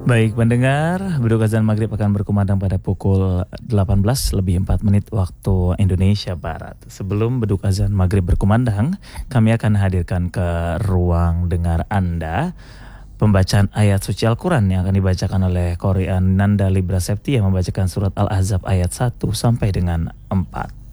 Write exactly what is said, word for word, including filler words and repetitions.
Baik pendengar, beduk azan maghrib akan berkumandang pada pukul delapan belas lebih empat menit waktu Indonesia Barat. Sebelum beduk azan maghrib berkumandang, kami akan hadirkan ke ruang dengar Anda pembacaan ayat suci Al-Quran yang akan dibacakan oleh Qori Ananda Libra Septi yang membacakan surat Al-Ahzab ayat satu sampai dengan empat.